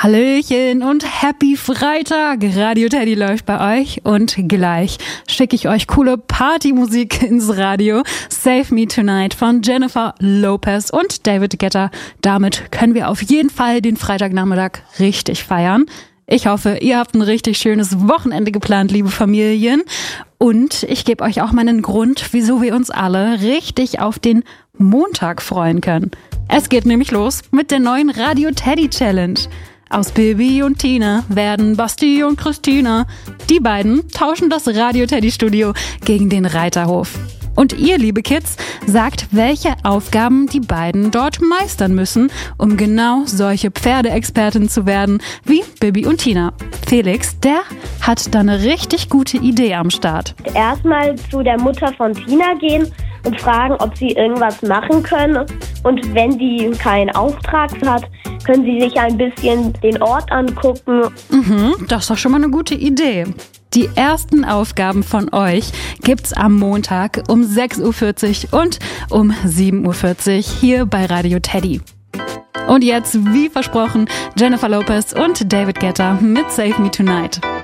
Hallöchen und Happy Freitag! Radio Teddy läuft bei euch und gleich schicke ich euch coole Partymusik ins Radio. Save Me Tonight von Jennifer Lopez und David Guetta. Damit können wir auf jeden Fall den Freitagnachmittag richtig feiern. Ich hoffe, ihr habt ein richtig schönes Wochenende geplant, liebe Familien. Und ich gebe euch auch mal einen Grund, wieso wir uns alle richtig auf den Montag freuen können. Es geht nämlich los mit der neuen Radio Teddy Challenge. Aus Bibi und Tina werden Basti und Christina. Die beiden tauschen das Radio Teddy Studio gegen den Reiterhof. Und ihr, liebe Kids, sagt, welche Aufgaben die beiden dort meistern müssen, um genau solche Pferdeexperten zu werden wie Bibi und Tina. Felix, der hat da eine richtig gute Idee am Start. Erstmal zu der Mutter von Tina gehen und fragen, ob sie irgendwas machen können. Und wenn die keinen Auftrag hat, können sie sich ein bisschen den Ort angucken. Das ist doch schon mal eine gute Idee. Die ersten Aufgaben von euch gibt's am Montag um 6.40 Uhr und um 7.40 Uhr hier bei Radio Teddy. Und jetzt, wie versprochen, Jennifer Lopez und David Guetta mit Save Me Tonight.